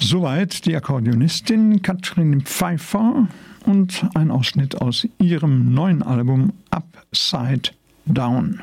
Soweit die Akkordeonistin Katrin Pfeiffer und ein Ausschnitt aus ihrem neuen Album Upside Down.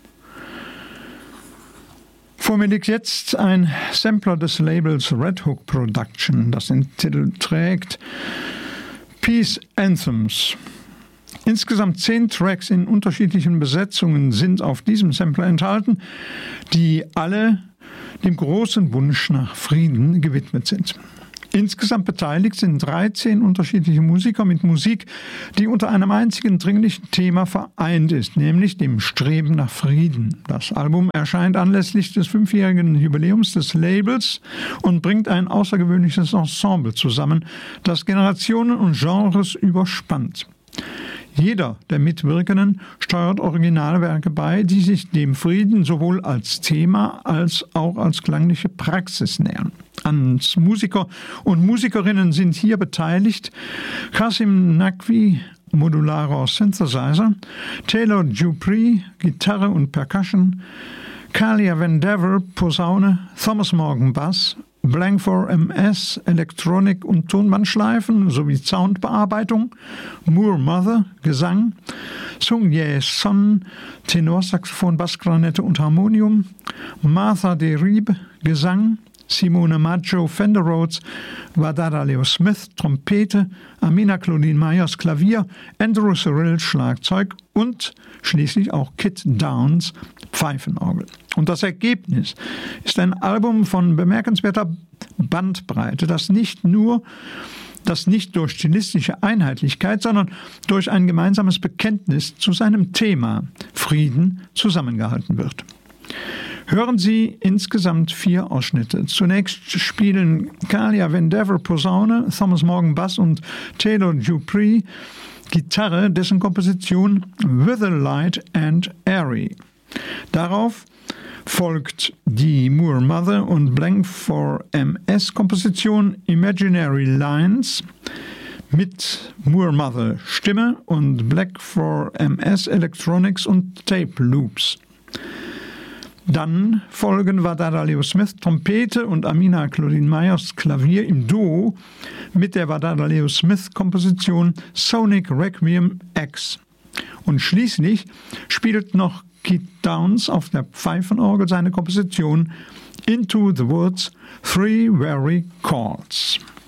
Vor mir liegt jetzt ein Sampler des Labels Red Hook Production, das den Titel trägt Peace Anthems. Insgesamt 10 Tracks in unterschiedlichen Besetzungen sind auf diesem Sampler enthalten, die alle dem großen Wunsch nach Frieden gewidmet sind. Insgesamt beteiligt sind 13 unterschiedliche Musiker mit Musik, die unter einem einzigen dringlichen Thema vereint ist, nämlich dem Streben nach Frieden. Das Album erscheint anlässlich des 5-jährigen Jubiläums des Labels und bringt ein außergewöhnliches Ensemble zusammen, das Generationen und Genres überspannt. Jeder der Mitwirkenden steuert originale Werke bei, die sich dem Frieden sowohl als Thema als auch als klangliche Praxis nähern. Ans Musiker und Musikerinnen sind hier beteiligt Kasim Naqvi, modularer Synthesizer, Taylor Dupree, Gitarre und Percussion, Kalia Vandever, Posaune, Thomas Morgan, Bass, Blank4 MS, Elektronik und Tonbandschleifen sowie Soundbearbeitung, Moore Mother, Gesang, Sung Ye Son, Tenorsaxophon, Bassklarinette und Harmonium, Martha Derib, Gesang, Simone Maggio, Fender Rhodes, Wadada Leo Smith, Trompete, Amina Claudine Myers, Klavier, Andrew Cyril, Schlagzeug und schließlich auch Kit Downs, Pfeifenorgel. Und das Ergebnis ist ein Album von bemerkenswerter Bandbreite, das nicht durch stilistische Einheitlichkeit, sondern durch ein gemeinsames Bekenntnis zu seinem Thema Frieden zusammengehalten wird. Hören Sie insgesamt 4 Ausschnitte. Zunächst spielen Kalia Vandever Posaune, Thomas Morgan Bass und Taylor Dupree Gitarre, dessen Komposition With a Light and Airy. Darauf folgt die Moore Mother und Blank4 MS Komposition Imaginary Lines mit Moore Mother Stimme und Blank4 MS Electronics und Tape Loops. Dann folgen Wadada Leo Smith Trompete und Amina Claudine Myers Klavier im Duo mit der Wadada Leo Smith Komposition Sonic Requiem X. Und schließlich spielt noch Kit Downs auf der Pfeifenorgel seine Komposition Into the Woods, 3 Very Chords.